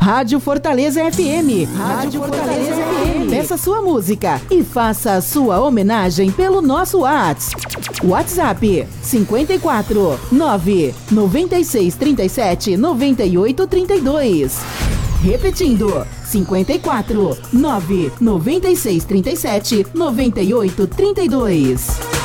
Rádio Fortaleza FM. Rádio Fortaleza FM. Peça sua música e faça a sua homenagem pelo nosso WhatsApp 54 9 96 37 98 32. Repetindo, 54 9 96 37 98 32.